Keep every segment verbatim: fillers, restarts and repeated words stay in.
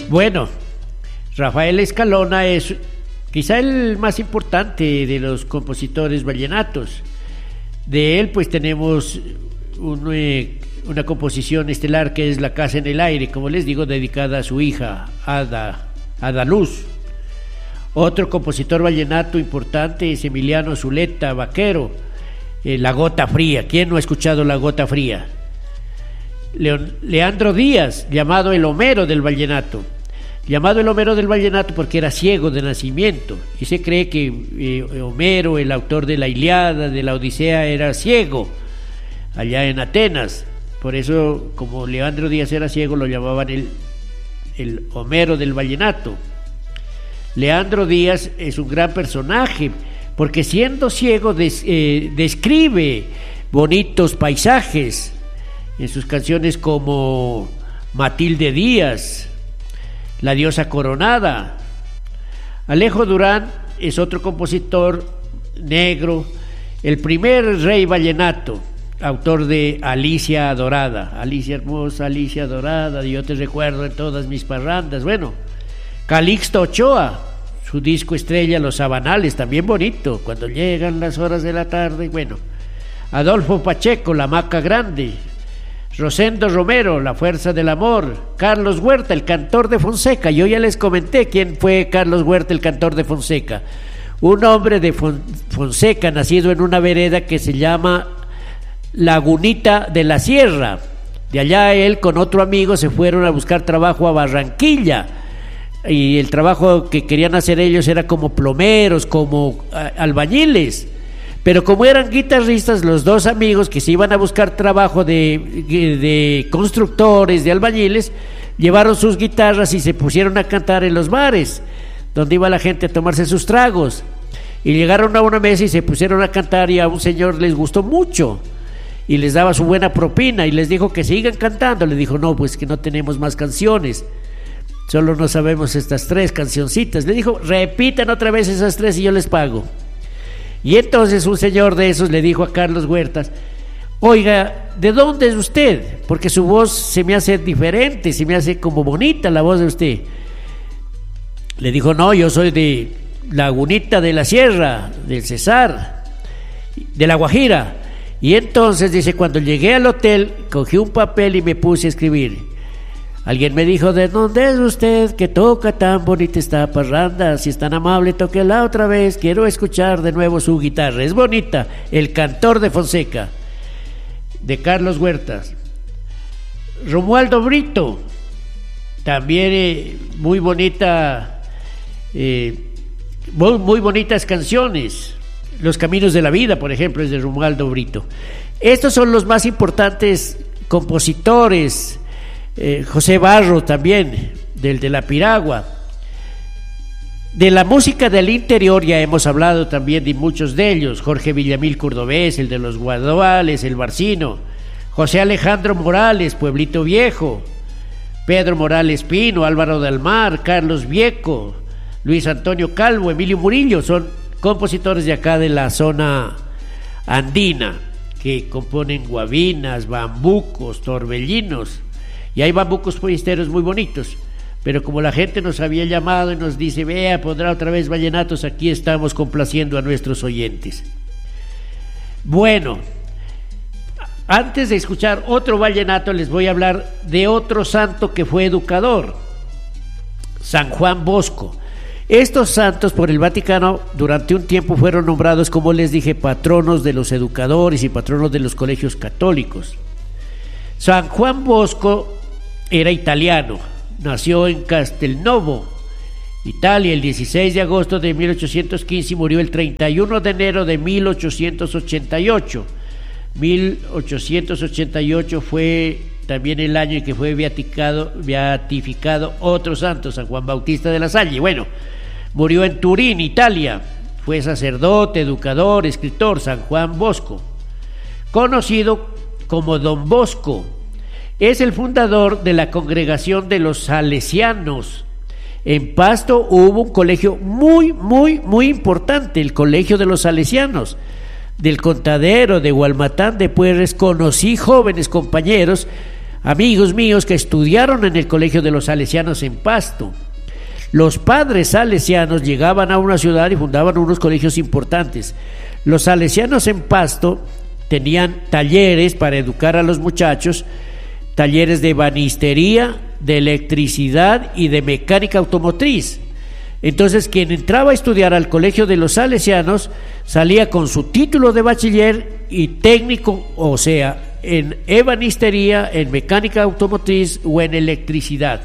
Bueno, Rafael Escalona es quizá el más importante de los compositores vallenatos. De él pues tenemos un, eh, una composición estelar que es La Casa en el Aire, como les digo, dedicada a su hija Ada, Ada Luz. Otro compositor vallenato importante es Emiliano Zuleta Vaquero, eh, La Gota Fría. ¿Quién no ha escuchado La Gota Fría? Leon, Leandro Díaz, llamado el Homero del vallenato. Llamado el Homero del vallenato porque era ciego de nacimiento, y se cree que eh, Homero, el autor de la Ilíada, de la Odisea, era ciego allá en Atenas. Por eso, como Leandro Díaz era ciego, lo llamaban el, el Homero del vallenato. Leandro Díaz es un gran personaje porque, siendo ciego, des, eh, describe bonitos paisajes en sus canciones como Matilde Díaz, La Diosa Coronada. Alejo Durán es otro compositor negro, el primer rey vallenato, autor de Alicia Adorada. Alicia hermosa, Alicia adorada, yo te recuerdo en todas mis parrandas. Bueno, Calixto Ochoa, su disco estrella Los Sabanales, también bonito, Cuando llegan las horas de la tarde. Bueno, Adolfo Pacheco, La Hamaca Grande. Rosendo Romero, La Fuerza del Amor. Carlos Huerta, el cantor de Fonseca. Yo ya les comenté quién fue Carlos Huerta, el cantor de Fonseca. Un hombre de Fonseca, nacido en una vereda que se llama Lagunita de la Sierra. De allá él con otro amigo se fueron a buscar trabajo a Barranquilla, y el trabajo que querían hacer ellos era como plomeros, como albañiles. Pero como eran guitarristas, los dos amigos que se iban a buscar trabajo de, de constructores, de albañiles, llevaron sus guitarras y se pusieron a cantar en los bares, donde iba la gente a tomarse sus tragos. Y llegaron a una mesa y se pusieron a cantar, y a un señor les gustó mucho y les daba su buena propina y les dijo que sigan cantando. Le dijo: no, pues que no tenemos más canciones, solo no sabemos estas tres cancioncitas. Le dijo: repitan otra vez esas tres y yo les pago. Y entonces un señor de esos le dijo a Carlos Huertas: oiga, ¿de dónde es usted? Porque su voz se me hace diferente, se me hace como bonita la voz de usted. Le dijo: no, yo soy de Lagunita de la Sierra, del Cesar, de La Guajira. Y entonces dice: cuando llegué al hotel, cogí un papel y me puse a escribir. Alguien me dijo: ¿de dónde es usted que toca tan bonita esta parranda? Si es tan amable, tóquela otra vez, quiero escuchar de nuevo su guitarra. Es bonita. El cantor de Fonseca, de Carlos Huertas. Romualdo Brito, también eh, muy bonita, eh, muy, muy bonitas canciones. Los Caminos de la Vida, por ejemplo, es de Romualdo Brito. Estos son los más importantes compositores. Eh, José Barro también, del de La Piragua. De la música del interior ya hemos hablado también de muchos de ellos: Jorge Villamil Cordobés, el de los Guaduales, el Barcino; José Alejandro Morales, Pueblito Viejo; Pedro Morales Pino, Álvaro del Mar, Carlos Vieco, Luis Antonio Calvo, Emilio Murillo. Son compositores de acá de la zona andina, que componen guabinas, bambucos, torbellinos. Y hay bambucos puisteros muy bonitos, pero como la gente nos había llamado y nos dice: vea, pondrá otra vez vallenatos, aquí estamos complaciendo a nuestros oyentes. Bueno, antes de escuchar otro vallenato, les voy a hablar de otro santo que fue educador: San Juan Bosco. Estos santos, por el Vaticano, durante un tiempo fueron nombrados, como les dije, patronos de los educadores y patronos de los colegios católicos. San Juan Bosco era italiano, nació en Castelnuovo, Italia, el dieciséis de agosto de mil ochocientos quince y murió el treinta y uno de enero de mil ochocientos ochenta y ocho. mil ochocientos ochenta y ocho fue también el año en que fue beatificado, beatificado otro santo, San Juan Bautista de la Salle. Bueno, murió en Turín, Italia. Fue sacerdote, educador, escritor, San Juan Bosco, conocido como Don Bosco. Es el fundador de la congregación de los salesianos. En Pasto hubo un colegio muy, muy, muy importante, el Colegio de los Salesianos. Del Contadero, de Gualmatán de Puerres, conocí jóvenes compañeros amigos míos que estudiaron en el Colegio de los Salesianos en Pasto. Los padres salesianos llegaban a una ciudad y fundaban unos colegios importantes. Los salesianos en Pasto tenían talleres para educar a los muchachos, talleres de ebanistería, de electricidad y de mecánica automotriz. Entonces, quien entraba a estudiar al Colegio de los Salesianos salía con su título de bachiller y técnico, o sea, en ebanistería, en mecánica automotriz o en electricidad.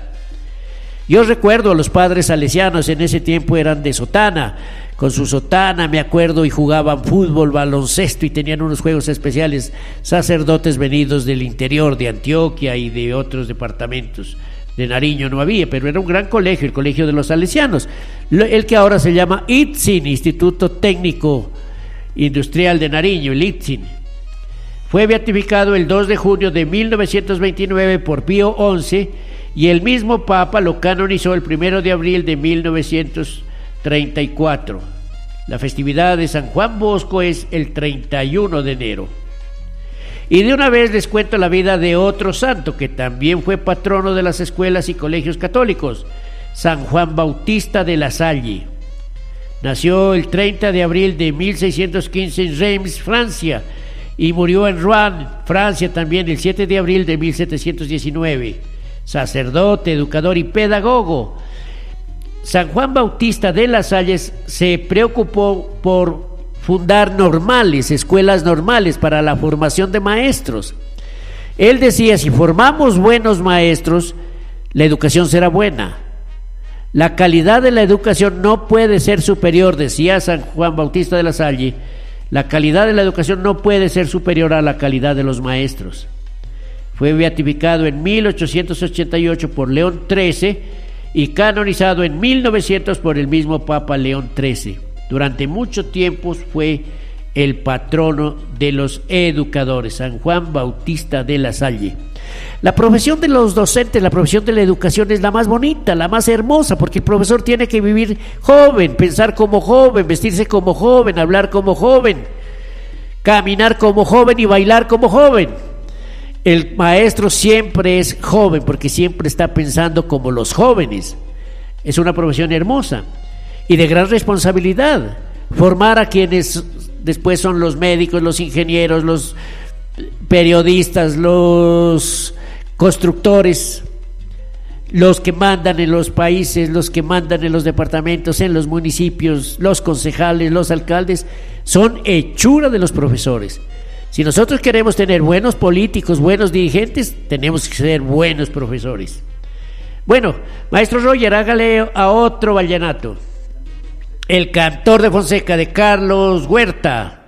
Yo recuerdo a los padres salesianos, en ese tiempo eran de sotana, con su sotana me acuerdo, y jugaban fútbol, baloncesto y tenían unos juegos especiales, sacerdotes venidos del interior de Antioquia y de otros departamentos. De Nariño no había, pero era un gran colegio, el Colegio de los Salesianos, el que ahora se llama I T S I N, Instituto Técnico Industrial de Nariño, el I T S I N. Fue beatificado el dos de junio de mil novecientos veintinueve por Pío once y el mismo Papa lo canonizó el primero de abril de mil novecientos treinta y cuatro. La festividad de San Juan Bosco es el treinta y uno de enero. Y de una vez les cuento la vida de otro santo que también fue patrono de las escuelas y colegios católicos, San Juan Bautista de la Salle. Nació el treinta de abril de mil seiscientos quince en Reims, Francia, y murió en Rouen, Francia, también el siete de abril de mil setecientos diecinueve. Sacerdote, educador y pedagogo. San Juan Bautista de las Salles se preocupó por fundar normales, escuelas normales para la formación de maestros. Él decía, si formamos buenos maestros, la educación será buena. La calidad de la educación no puede ser superior, decía San Juan Bautista de la Salle, la calidad de la educación no puede ser superior a la calidad de los maestros. Fue beatificado en mil ochocientos ochenta y ocho por León trece y canonizado en mil novecientos por el mismo Papa León trece. Durante mucho tiempo fue el patrono de los educadores, San Juan Bautista de la Salle. La profesión de los docentes, la profesión de la educación es la más bonita, la más hermosa, porque el profesor tiene que vivir joven, pensar como joven, vestirse como joven, hablar como joven, caminar como joven y bailar como joven. El maestro siempre es joven porque siempre está pensando como los jóvenes. Es una profesión hermosa y de gran responsabilidad. Formar a quienes después son los médicos, los ingenieros, los periodistas, los constructores, los que mandan en los países, los que mandan en los departamentos, en los municipios, los concejales, los alcaldes, son hechura de los profesores. Si nosotros queremos tener buenos políticos, buenos dirigentes, tenemos que ser buenos profesores. Bueno, maestro Roger, hágale a otro vallenato. El cantor de Fonseca, de Carlos Huerta.